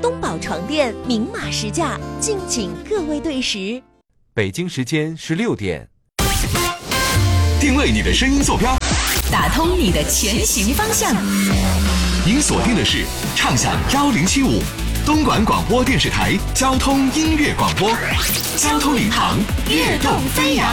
东宝床垫明码实价，敬请各位对时。 北京时间16点， 定位你的声音坐标， 打通你的前行方向。 您锁定的是畅享1075东莞广播电视台交通音乐广播，交通领航，跃动飞扬。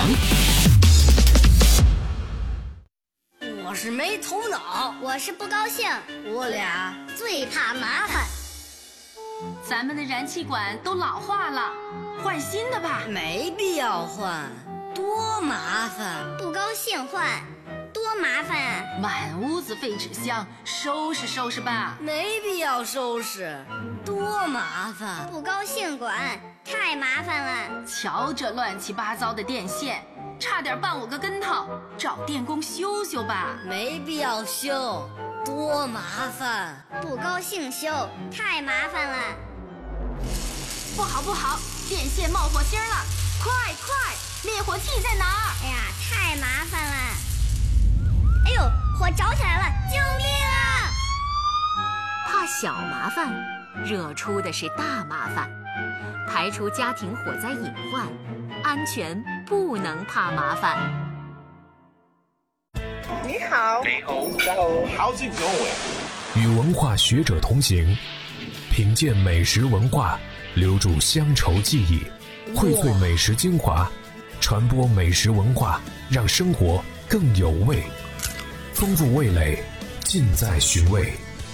我是没头脑， 我是不高兴， 我俩最怕麻烦。 咱们的燃气管都老化了，换新的吧。 没必要换，多麻烦。 不高兴换，多麻烦啊！ 满屋子废纸箱，收拾收拾吧。 没必要收拾，多麻烦。 不高兴管，太麻烦了。 瞧这乱七八糟的电线，差点绊我个跟头，找电工修修吧。 没必要修，多麻烦。 不高兴修，太麻烦了。 不好不好，电线冒火星了，快快，灭火器在哪儿？ 哎呀，太麻烦了。哎呦，火着起来了，救命啊！ 怕小麻烦，惹出的是大麻烦。排除家庭火灾隐患，安全不能怕麻烦。 你好， 你好，好久不见。 与文化学者同行，品鉴美食文化，留住乡愁记忆，荟萃美食精华，传播美食文化，让生活更有味。丰富味蕾，尽在寻味。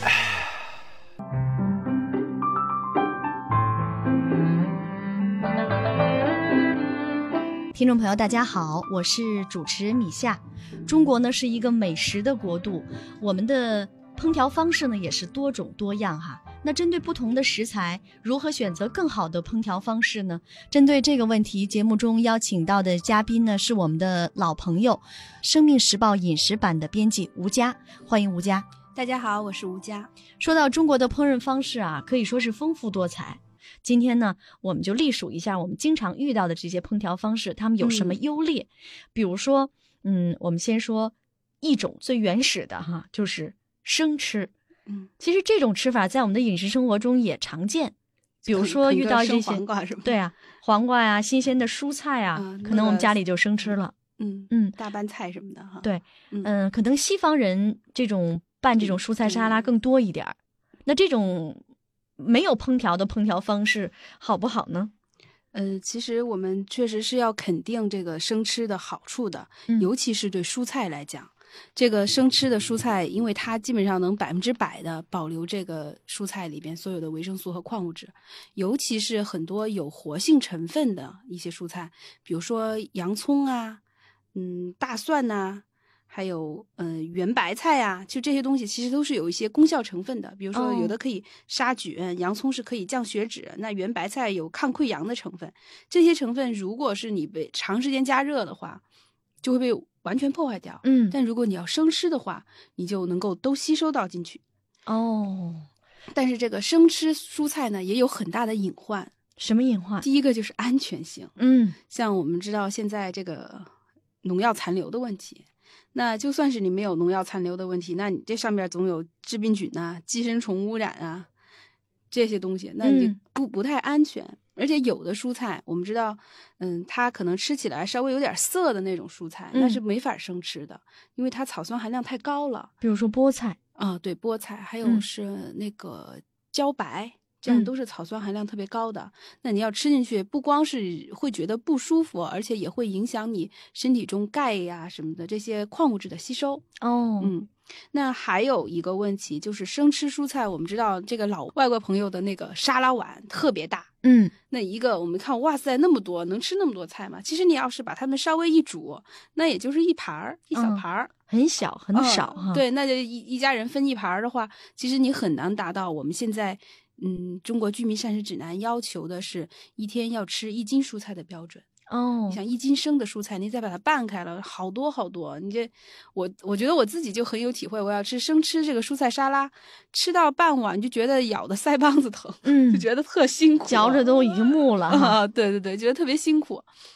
听众朋友大家好，我是主持人米夏。中国呢是一个美食的国度，我们的烹调方式呢也是多种多样哈。那针对不同的食材，如何选择更好的烹调方式呢？针对这个问题，节目中邀请到的嘉宾呢是我们的老朋友，生命时报饮食版的编辑吴佳，欢迎吴佳。 大家好，我是吴佳。 说到中国的烹饪方式啊，可以说是丰富多彩。今天呢，我们就隶属一下我们经常遇到的这些烹调方式，它们有什么优劣？比如说，我们先说一种最原始的哈，就是生吃。其实这种吃法在我们的饮食生活中也常见，比如说遇到这些黄瓜是吧？ 对啊，黄瓜呀、新鲜的蔬菜啊，可能我们家里就生吃了。 大拌菜什么的哈。 对，可能西方人这种拌这种蔬菜沙拉更多一点。那这种没有烹调的烹调方式好不好呢？ 其实我们确实是要肯定这个生吃的好处的，尤其是对蔬菜来讲。这个生吃的蔬菜，因为它基本上能100%的保留这个蔬菜里边所有的维生素和矿物质，尤其是很多有活性成分的一些蔬菜，比如说洋葱啊，大蒜呐，还有圆白菜啊，就这些东西其实都是有一些功效成分的。比如说有的可以杀菌，洋葱是可以降血脂，那圆白菜有抗溃疡的成分。这些成分如果是你被长时间加热的话，就会被完全破坏掉。但如果你要生吃的话，你就能够都吸收到进去。但是这个生吃蔬菜呢，也有很大的隐患。 什么隐患？ 第一个就是安全性。像我们知道现在这个农药残留的问题，那就算是你没有农药残留的问题，那你这上面总有致病菌啊、寄生虫污染啊这些东西，那你不太安全。而且有的蔬菜我们知道，它可能吃起来稍微有点涩的那种蔬菜，那是没法生吃的，因为它草酸含量太高了。 比如说菠菜啊，对，菠菜，还有是那个茭白，这样都是草酸含量特别高的。那你要吃进去，不光是会觉得不舒服，而且也会影响你身体中钙呀什么的这些矿物质的吸收。那还有一个问题就是生吃蔬菜，我们知道这个老外国朋友的那个沙拉碗特别大。那一个我们看，哇塞，那么多，能吃那么多菜吗？其实你要是把它们稍微一煮，那也就是一盘儿，一小盘儿， 很小很少哈。 对，那就一家人分一盘的话，其实你很难达到我们现在中国居民膳食指南要求的是一天要吃1斤蔬菜的标准。你想1斤生的蔬菜，你再把它拌开了，好多好多。你这我觉得我自己就很有体会，我要生吃这个蔬菜沙拉，吃到傍晚就觉得咬的腮帮子疼，就觉得特辛苦， 嚼着都已经木了。 对对对，觉得特别辛苦。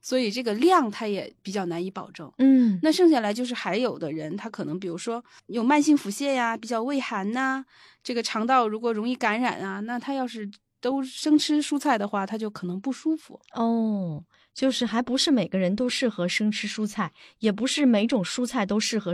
所以这个量它也比较难以保证。那剩下来就是还有的人，他可能比如说有慢性腹泻呀，比较畏寒呐，这个肠道如果容易感染啊，那他要是都生吃蔬菜的话，他就可能不舒服。 就是还不是每个人都适合生吃蔬菜，也不是每种蔬菜都适合